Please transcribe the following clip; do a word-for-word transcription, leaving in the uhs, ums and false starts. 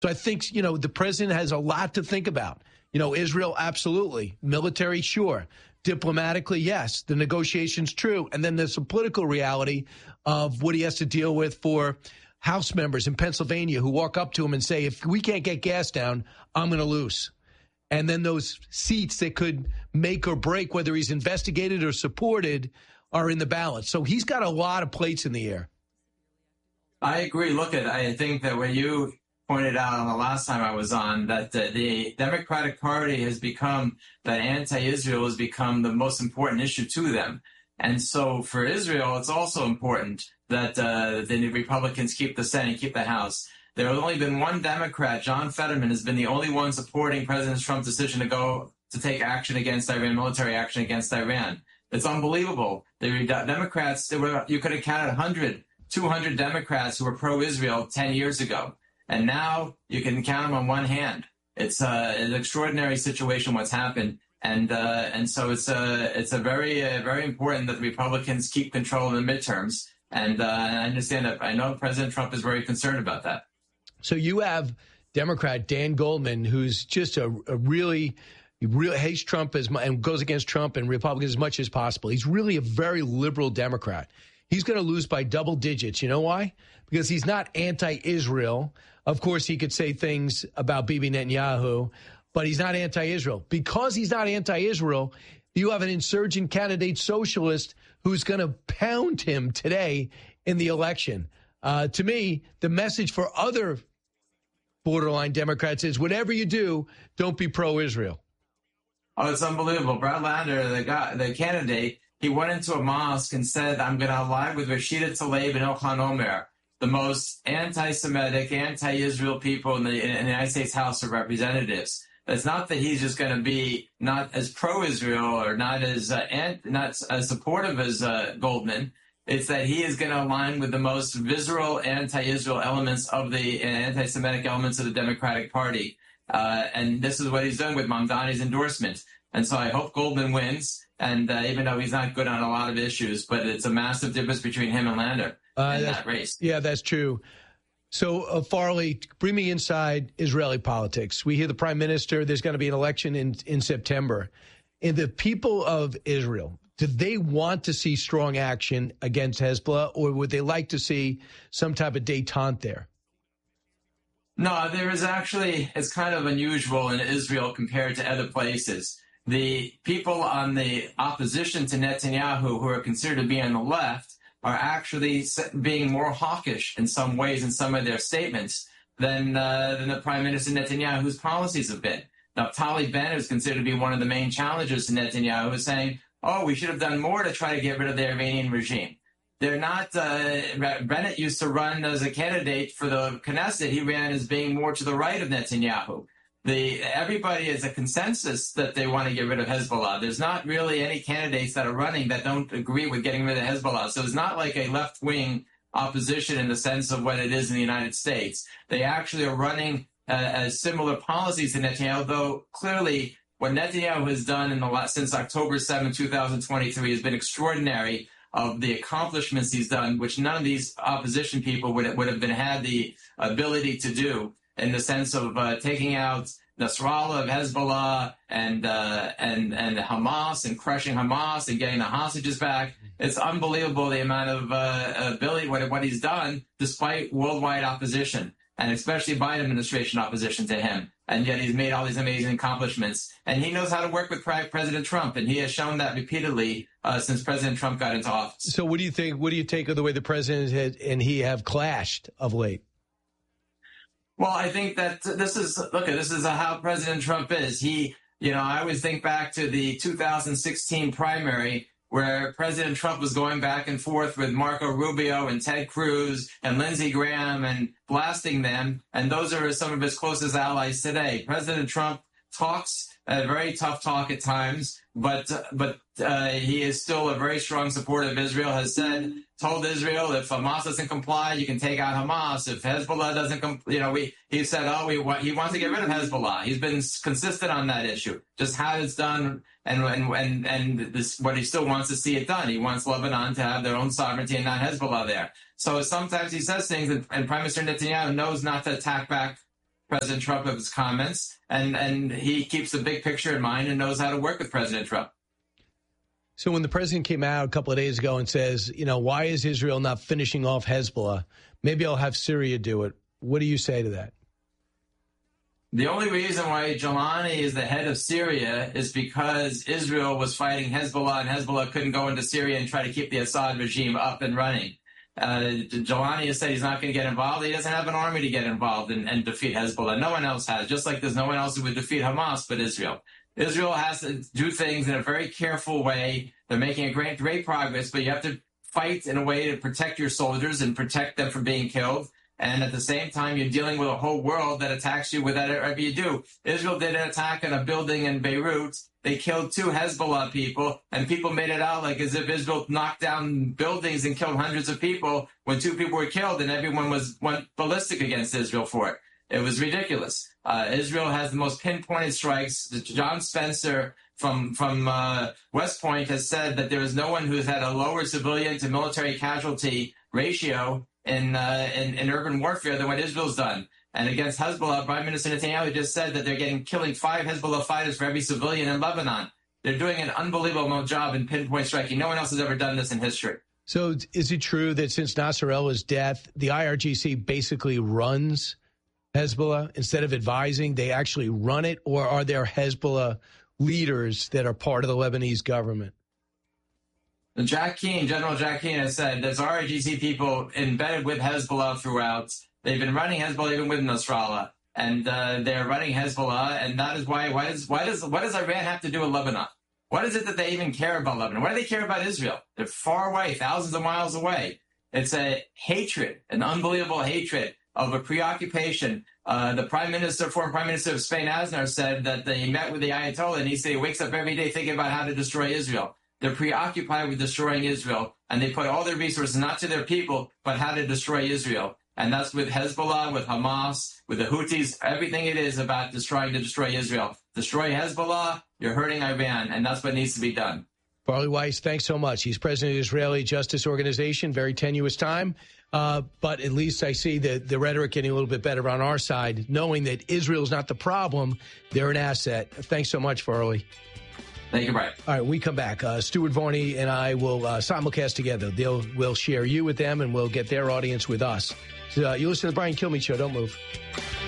So I think, you know, the president has a lot to think about. You know, Israel, absolutely. Military, sure. Diplomatically, yes. The negotiations, true. And then there's some political reality of what he has to deal with for House members in Pennsylvania who walk up to him and say, if we can't get gas down, I'm going to lose. And then those seats that could make or break whether he's investigated or supported are in the balance. So he's got a lot of plates in the air. I agree. Look, at I think that when you pointed out on the last time I was on that the, the Democratic Party has become, that anti-Israel has become the most important issue to them. And so for Israel, it's also important that uh, the Republicans keep the Senate, keep the House. There has only been one Democrat, John Fetterman, has been the only one supporting President Trump's decision to go to take action against Iran, military action against Iran. It's unbelievable. The Democrats, they were, you could have counted one hundred, two hundred Democrats who were pro-Israel ten years ago. And now you can count them on one hand. It's uh, an extraordinary situation what's happened. And uh, and so it's uh, it's a very, uh, very important that the Republicans keep control in the midterms. And, uh, and I understand that. I know President Trump is very concerned about that. So you have Democrat Dan Goldman, who's just a, a really, really hates Trump as and goes against Trump and Republicans as much as possible. He's really a very liberal Democrat. He's going to lose by double digits. You know why? Because he's not anti-Israel. Of course, he could say things about Bibi Netanyahu, but he's not anti-Israel. Because he's not anti-Israel, you have an insurgent candidate socialist who's going to pound him today in the election. Uh, to me, the message for other borderline Democrats is whatever you do, don't be pro-Israel. Oh, it's unbelievable. Brad Lander, the guy, the candidate, he went into a mosque and said, I'm going to ally with Rashida Tlaib and Ilhan Omer, the most anti-Semitic, anti-Israel people in the, in the United States House of Representatives. It's not that he's just going to be not as pro-Israel or not as uh, ant, not as supportive as uh, Goldman. It's that he is going to align with the most visceral anti-Israel elements of the uh, anti-Semitic elements of the Democratic Party. Uh, and this is what he's doing with Mamdani's endorsement. And so I hope Goldman wins. And uh, even though he's not good on a lot of issues, but it's a massive difference between him and Lander uh, in that race. Yeah, that's true. So, uh, Farley, bring me inside Israeli politics. We hear the prime minister, there's going to be an election in, in September. And the people of Israel, do they want to see strong action against Hezbollah, or would they like to see some type of détente there? No, there is actually, it's kind of unusual in Israel compared to other places. The people on the opposition to Netanyahu, who are considered to be on the left, are actually being more hawkish in some ways in some of their statements than uh, than the Prime Minister Netanyahu's policies have been. Naftali Bennett, who's considered to be one of the main challengers to Netanyahu, is saying, oh, we should have done more to try to get rid of the Iranian regime. They're not, uh, Bennett used to run as a candidate for the Knesset. He ran as being more to the right of Netanyahu. The, everybody is a consensus that they want to get rid of Hezbollah. There's not really any candidates that are running that don't agree with getting rid of Hezbollah. So it's not like a left-wing opposition in the sense of what it is in the United States. They actually are running uh, as similar policies to Netanyahu, though clearly what Netanyahu has done in the last, since October seventh, two thousand twenty-three has been extraordinary of the accomplishments he's done, which none of these opposition people would, would have been had the ability to do, in the sense of uh, taking out Nasrallah of Hezbollah and uh, and and Hamas and crushing Hamas and getting the hostages back. It's unbelievable the amount of uh, ability, what, what he's done, despite worldwide opposition, and especially Biden administration opposition to him. And yet he's made all these amazing accomplishments. And he knows how to work with President Trump, and he has shown that repeatedly uh, since President Trump got into office. So what do you think, what do you take of the way the president had, and he have clashed of late? Well, I think that this is, look, this is how President Trump is. He, you know, I always think back to the two thousand sixteen primary where President Trump was going back and forth with Marco Rubio and Ted Cruz and Lindsey Graham and blasting them. And those are some of his closest allies today. President Trump talks a very tough talk at times, but but uh, he is still a very strong supporter of Israel, has said, told Israel, if Hamas doesn't comply, you can take out Hamas. If Hezbollah doesn't, com- you know, we he said, oh, we want, he wants to get rid of Hezbollah. He's been consistent on that issue, just how it's done and and and, and this, what he still wants to see it done. He wants Lebanon to have their own sovereignty and not Hezbollah there. So sometimes he says things, and, and Prime Minister Netanyahu knows not to attack back President Trump of his comments, and, and he keeps the big picture in mind and knows how to work with President Trump. So when the president came out a couple of days ago and says, you know, why is Israel not finishing off Hezbollah? Maybe I'll have Syria do it. What do you say to that? The only reason why Jelani is the head of Syria is because Israel was fighting Hezbollah, and Hezbollah couldn't go into Syria and try to keep the Assad regime up and running. Uh, Jelani has said he's not going to get involved. He doesn't have an army to get involved and, and defeat Hezbollah. No one else has, just like there's no one else who would defeat Hamas but Israel. Israel has to do things in a very careful way. They're making a great, great progress, but you have to fight in a way to protect your soldiers and protect them from being killed. And at the same time, you're dealing with a whole world that attacks you with whatever you do. Israel did an attack on a building in Beirut. They killed two Hezbollah people, and people made it out like as if Israel knocked down buildings and killed hundreds of people when two people were killed, and everyone was went ballistic against Israel for it. It was ridiculous. Uh, Israel has the most pinpointed strikes. John Spencer from from uh, West Point has said that there is no one who's had a lower civilian to military casualty ratio in, uh, in in urban warfare than what Israel's done. And against Hezbollah, Prime Minister Netanyahu just said that they're getting killing five Hezbollah fighters for every civilian in Lebanon. They're doing an unbelievable job in pinpoint striking. No one else has ever done this in history. So is it true that since Nasrallah's death, the I R G C basically runs Hezbollah instead of advising? They actually run it, or are there Hezbollah leaders that are part of the Lebanese government? Jack Keane, General Jack Keane has said there's R G C people embedded with Hezbollah throughout. They've been running Hezbollah even with Nasrallah, and uh, they're running Hezbollah, and that is why. Why does why does what does Iran have to do with Lebanon? What is it that they even care about Lebanon? Why do they care about Israel? They're far away, thousands of miles away. It's a hatred, an unbelievable hatred of a preoccupation. Uh, the Prime Minister, former Prime Minister of Spain, Aznar, said that he met with the Ayatollah, and he said he wakes up every day thinking about how to destroy Israel. They're preoccupied with destroying Israel, and they put all their resources not to their people, but how to destroy Israel. And that's with Hezbollah, with Hamas, with the Houthis. Everything it is about destroying to destroy Israel. Destroy Hezbollah, you're hurting Iran, and that's what needs to be done. Farley Weiss, thanks so much. He's president of the Israeli Justice Organization. Very tenuous time. Uh, but at least I see the, the rhetoric getting a little bit better on our side, knowing that Israel's not the problem. They're an asset. Thanks so much, Farley. Thank you, Brian. All right, we come back. Uh, Stuart Varney and I will uh, simulcast together. They'll We'll share you with them, and we'll get their audience with us. So, uh, you listen to the Brian Kilmeade Show. Don't move.